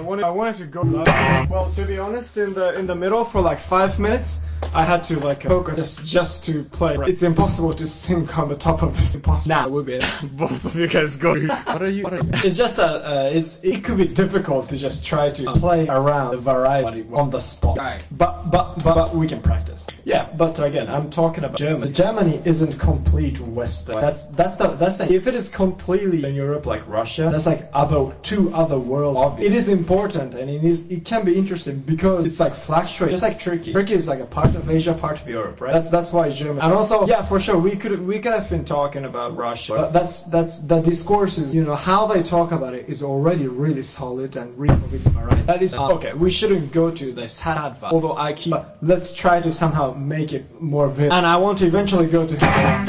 wanted to go. Well, to be honest, in the middle for like 5 minutes, I had to like focus just to play. It's impossible to sync on the top of this. Now we'll be both of you guys go. What are you? It's just it could be difficult to just try to play around the variety on the spot. Right. But we can practice. Yeah, but again, I'm talking about Germany. Germany isn't complete Western. That's the if it is completely in Europe like Russia, that's like two other world. It is important and it can be interesting because it's like fluctuating, just like Turkey. Turkey is like a part of Asia, part of Europe, right? That's why Germany. And also, yeah, for sure, we could have been talking about Russia. That's the discourse is, how they talk about it is already really solid and really of its variety. That is okay. We shouldn't go to the sad vibe, although let's try to somehow make it more vivid. And I want to eventually go to